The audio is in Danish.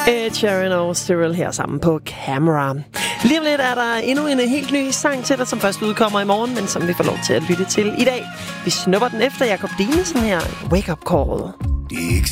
Ed Sheeran og Cyril her sammen på Camera. Lige om lidt er der endnu en helt ny sang til dig, som først udkommer i morgen, men som vi får lov til at lytte til i dag. Vi snupper den efter Jacob Dinesen her. Wake Up Call.